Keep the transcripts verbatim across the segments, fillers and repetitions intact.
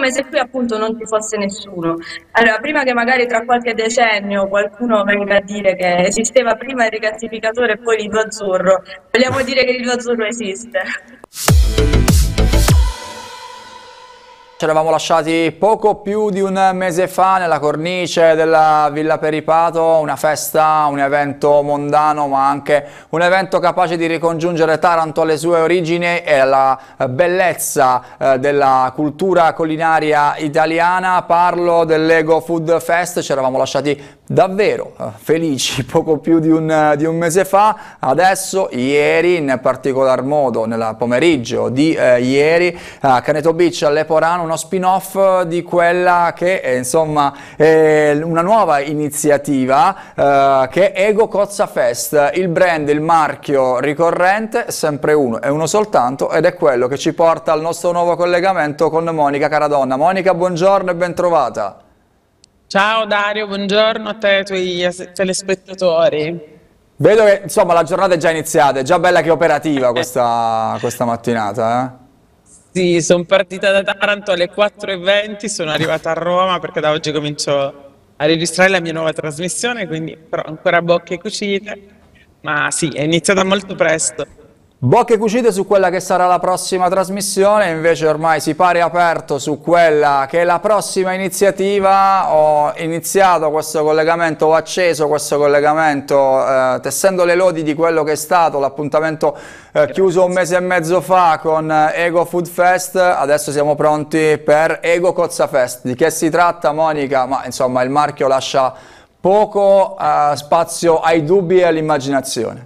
come se qui appunto non ci fosse nessuno. Allora, prima che magari tra qualche decennio qualcuno venga a dire che esisteva prima il rigassificatore e poi l'Ido Azzurro, vogliamo dire che l'Ido Azzurro esiste. Ci eravamo lasciati poco più di un mese fa nella cornice della Villa Peripato, una festa, un evento mondano ma anche un evento capace di ricongiungere Taranto alle sue origini e alla bellezza eh, della cultura culinaria italiana. Parlo dell'Ego Food Fest, ci eravamo lasciati davvero eh, felici poco più di un, di un mese fa. Adesso, ieri, in particolar modo nel pomeriggio di eh, ieri, a Caneto Beach a Leporano, uno spin-off di quella che è insomma è una nuova iniziativa eh, che è Ego Cozza Fest. Il brand, il marchio ricorrente è sempre uno, è uno soltanto, ed è quello che ci porta al nostro nuovo collegamento con Monica Caradonna. Monica, buongiorno e ben trovata. Ciao Dario, buongiorno a te e ai tuoi telespettatori. Vedo che insomma la giornata è già iniziata, è già bella che operativa questa, questa mattinata, eh? Sì, sono partita da Taranto alle quattro e venti, sono arrivata a Roma perché da oggi comincio a registrare la mia nuova trasmissione, quindi però ancora bocche cucite, ma sì, è iniziata molto presto. Bocche cucite su quella che sarà la prossima trasmissione, invece ormai si pare aperto su quella che è la prossima iniziativa. Ho iniziato questo collegamento, ho acceso questo collegamento eh, tessendo le lodi di quello che è stato l'appuntamento eh, chiuso un mese e mezzo fa con Ego Food Fest. Adesso siamo pronti per Ego Cozza Fest. Di che si tratta, Monica? Ma insomma il marchio lascia poco eh, spazio ai dubbi e all'immaginazione.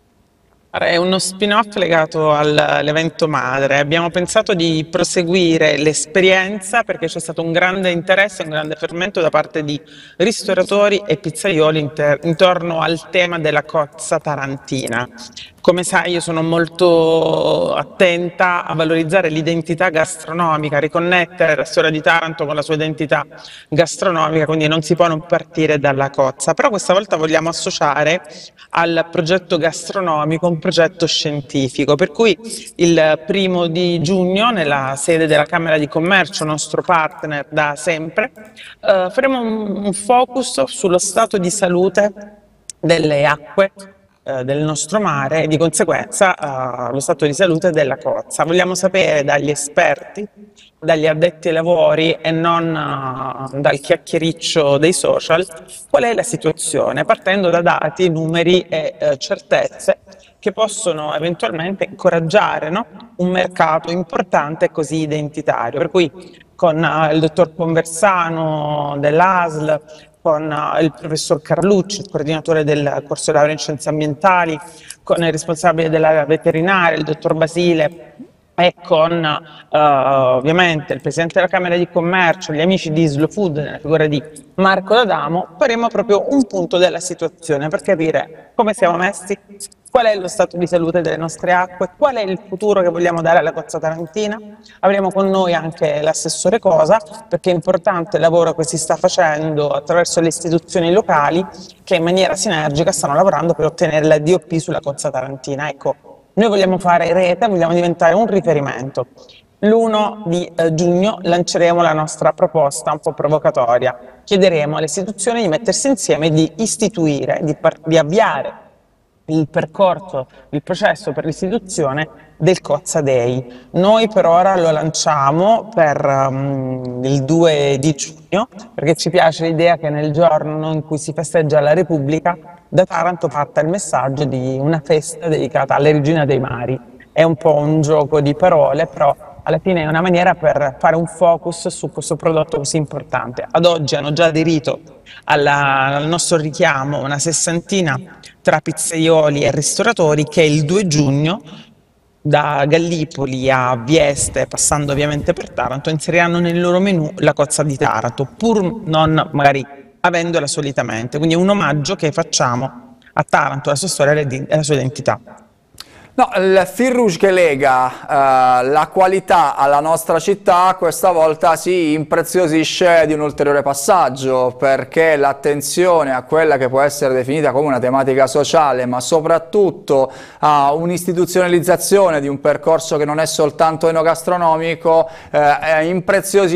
È uno spin-off legato all'evento madre. Abbiamo pensato di proseguire l'esperienza perché c'è stato un grande interesse, un grande fermento da parte di ristoratori e pizzaioli intorno al tema della cozza tarantina. Come sai, io sono molto attenta a valorizzare l'identità gastronomica, a riconnettere la storia di Taranto con la sua identità gastronomica, quindi non si può non partire dalla cozza. Però questa volta vogliamo associare al progetto gastronomico un progetto scientifico, per cui il primo di giugno nella sede della Camera di Commercio, nostro partner da sempre, eh, faremo un, un focus sullo stato di salute delle acque del nostro mare e di conseguenza uh, lo stato di salute della cozza. Vogliamo sapere dagli esperti, dagli addetti ai lavori e non uh, dal chiacchiericcio dei social qual è la situazione, partendo da dati, numeri e uh, certezze che possono eventualmente incoraggiare, no? Un mercato importante e così identitario. Per cui con uh, il dottor Conversano dell'A S L, con uh, il professor Carlucci, il coordinatore del corso laurea in scienze ambientali, con il responsabile della veterinaria, il dottor Basile, e con uh, ovviamente il presidente della Camera di Commercio, gli amici di Slow Food, nella figura di Marco D'Adamo, faremo proprio un punto della situazione per capire come siamo messi, qual è lo stato di salute delle nostre acque, qual è il futuro che vogliamo dare alla cozza tarantina. Avremo con noi anche l'assessore Cosa, perché è importante il lavoro che si sta facendo attraverso le istituzioni locali che in maniera sinergica stanno lavorando per ottenere la D O P sulla cozza tarantina. Ecco, noi vogliamo fare rete, vogliamo diventare un riferimento. L'primo di eh, giugno lanceremo la nostra proposta un po' provocatoria. Chiederemo alle istituzioni di mettersi insieme e di istituire, di, di avviare il percorso, il processo per l'istituzione del Cozza Day. Noi per ora lo lanciamo per um, il due di giugno, perché ci piace l'idea che nel giorno in cui si festeggia la Repubblica, da Taranto parta il messaggio di una festa dedicata alle regine dei mari. È un po' un gioco di parole, però alla fine è una maniera per fare un focus su questo prodotto così importante. Ad oggi hanno già aderito alla, al nostro richiamo una sessantina tra pizzaioli e ristoratori che il due giugno, da Gallipoli a Vieste, passando ovviamente per Taranto, inseriranno nel loro menù la cozza di Taranto, pur non magari avendola solitamente. Quindi è un omaggio che facciamo a Taranto, alla sua storia e alla sua identità. No, il fil rouge che lega eh, la qualità alla nostra città questa volta si impreziosisce di un ulteriore passaggio, perché l'attenzione a quella che può essere definita come una tematica sociale, ma soprattutto a un'istituzionalizzazione di un percorso che non è soltanto enogastronomico, eh, impreziosisce